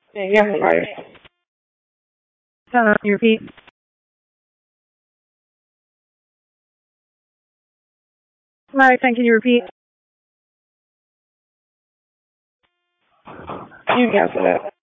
Yeah, right. Can you repeat? Right, can you repeat? You can answer that.